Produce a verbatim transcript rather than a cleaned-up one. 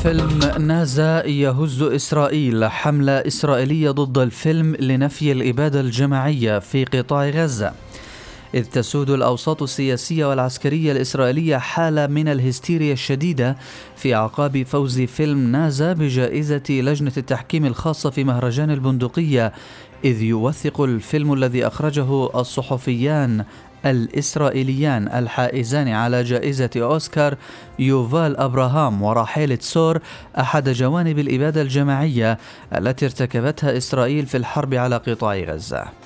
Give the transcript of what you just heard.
فيلم نازا يهز إسرائيل. حملة إسرائيلية ضد الفيلم لنفي الإبادة الجماعية في قطاع غزة، إذ تسود الأوساط السياسية والعسكرية الإسرائيلية حالة من الهستيريا الشديدة في أعقاب فوز فيلم نازا بجائزة لجنة التحكيم الخاصة في مهرجان البندقية، إذ يوثق الفيلم الذي أخرجه الصحفيان الإسرائيليان الحائزان على جائزة أوسكار يوفال أبراهام وراحيل تسور أحد جوانب الإبادة الجماعية التي ارتكبتها إسرائيل في الحرب على قطاع غزة.